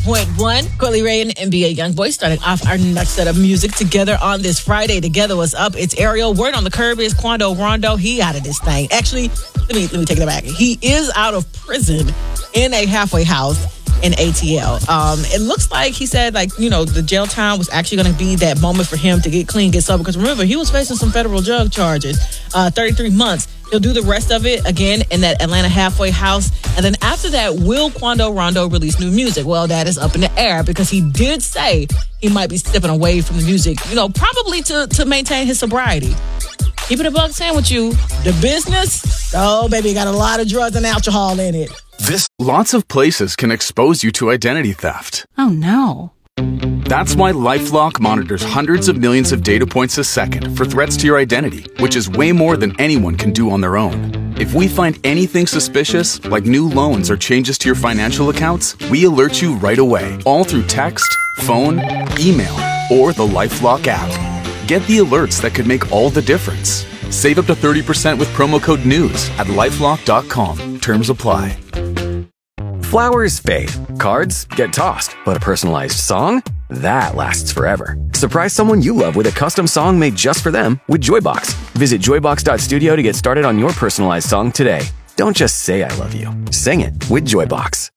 106.1. Courtney Ray and NBA Youngboy starting off our next set of music together on this Friday. Together, what's up? It's Ariel. Word on the curb is Quando Rondo. He out of this thing. Actually, let me take it back. He is out of prison in a halfway house in ATL. It looks like he said, the jail time was actually going to be that moment for him to get clean, get sober. Because remember, he was facing some federal drug charges, 33 months. He'll do the rest of it again in that Atlanta halfway house. And then after that, will Quando Rondo release new music? Well, that is up in the air because he did say he might be stepping away from the music, probably to maintain his sobriety. Keep it a buck saying with you. The business, oh, baby, got a lot of drugs and alcohol in it. Lots of places can expose you to identity theft. Oh, no. That's why LifeLock monitors hundreds of millions of data points a second for threats to your identity, which is way more than anyone can do on their own. If we find anything suspicious, like new loans or changes to your financial accounts, we alert you right away, all through text, phone, email, or the LifeLock app. Get the alerts that could make all the difference. Save up to 30% with promo code NEWS at LifeLock.com. Terms apply. Flowers fade, cards get tossed, but a personalized song? That lasts forever. Surprise someone you love with a custom song made just for them with Joybox. Visit joybox.studio to get started on your personalized song today. Don't just say I love you. Sing it with Joybox.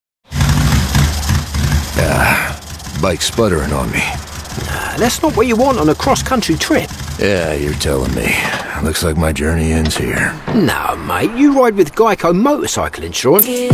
Bike's sputtering on me. That's not what you want on a cross-country trip. Yeah, you're telling me. Looks like my journey ends here. No, mate, you ride with Geico Motorcycle Insurance.